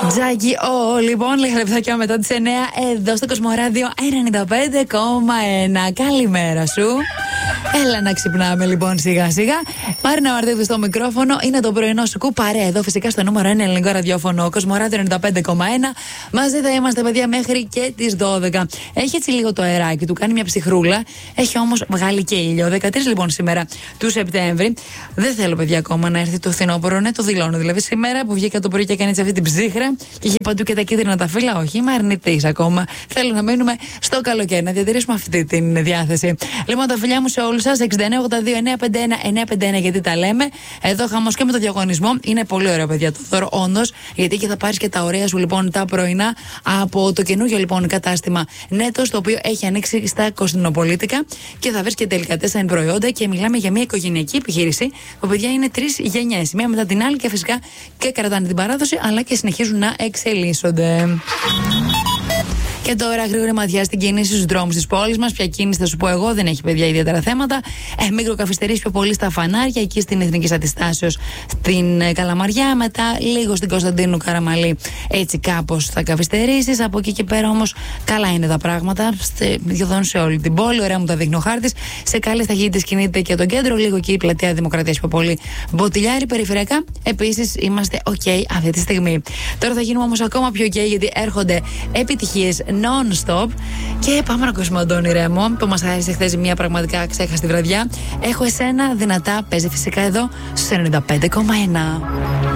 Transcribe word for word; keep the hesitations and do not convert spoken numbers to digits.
Τζάκι, ο λοιπόν, λίγα λεπτάκια μετά τις εννιά, εδώ στο Κοσμοράδιο ενενήντα πέντε κόμμα ένα. Καλημέρα σου. Έλα να ξυπνάμε λοιπόν σιγά σιγά. Μαρίνα Μαρτίδου στο μικρόφωνο. Είναι το πρωινό σου κου παρέα εδώ φυσικά στο νούμερο ένα ελληνικό ραδιόφωνο Κοσμοράδιο ενενήντα πέντε κόμμα ένα. Μαζί θα είμαστε παιδιά μέχρι και τις δώδεκα. Έχει έτσι λίγο το αεράκι του, κάνει μια ψυχρούλα. Έχει όμως βγάλει και ήλιο. δεκατρείς λοιπόν σήμερα του Σεπτέμβρη. Δεν θέλω παιδιά ακόμα να έρθει το φθινόπωρο. Ναι, το δηλώνω. Δηλαδή σήμερα που βγήκα το πρωί και έκανε αυτή την ψύχρα και είχε παντού και τα κίτρινα τα φύλλα. Όχι, είμαι αρνητής ακόμα. Θέλω να μείνουμε στο καλοκαίρι, να διατηρήσουμε αυτή τη διάθεση. Λοιπόν, τα φιλιά μου σε όλους σας. εξήντα εννιά ογδόντα δύο εννιακόσια πενήντα ένα εννιακόσια πενήντα ένα, γιατί τα λέμε. Εδώ χαμός και με το διαγωνισμό. Είναι πολύ ωραίο, παιδιά, το δώρο, όντως. Γιατί και θα πάρεις και τα ωραία σου λοιπόν τα πρωινά από το καινούργιο λοιπόν κατάστημα Νέτος, το οποίο έχει ανοίξει στα Κωνσταντινοπολίτικα και θα βρεις και τελικατέσσερα προϊόντα. Και μιλάμε για μια οικογενειακή επιχείρηση που, παιδιά, είναι τρεις γενιές. Μία μετά την άλλη και φυσικά και κρατάνε την παράδοση, αλλά και συνεχίζουν να εξελίσσονται. Και τώρα γρήγορη ματιά στην κίνηση στους δρόμους της πόλης μας. Ποια κίνηση θα σου πω εγώ, δεν έχει παιδιά ιδιαίτερα θέματα. Ε, μικροκαθυστερήσεις πιο πολύ στα φανάρια, εκεί στην Εθνικής Αντιστάσεως στην ε, Καλαμαριά. Μετά λίγο στην Κωνσταντίνου Καραμαλή. Έτσι κάπως θα καθυστερήσεις. Από εκεί και πέρα όμως καλά είναι τα πράγματα. Σχεδόν σε όλη την πόλη. Ωραία μου τα δείχνει ο χάρτης. Σε καλές ταχύτητες κινείται και το κέντρο. Λίγο εκεί η πλατεία Δημοκρατίας πιο πολύ μποτιλιάρι. Περιφερειακά επίσης είμαστε ok αυτή τη στιγμή. Τώρα θα γίνουμε όμως ακόμα πιο ok, γιατί έρχονται επιτυχίες non-stop. Και πάμε να ακούσουμε τον Αντώνη Ρέμο που μας άρεσε χθες μια πραγματικά ξέχαστη βραδιά. Έχω εσένα δυνατά, παίζει φυσικά εδώ στους ενενήντα πέντε κόμμα ένα.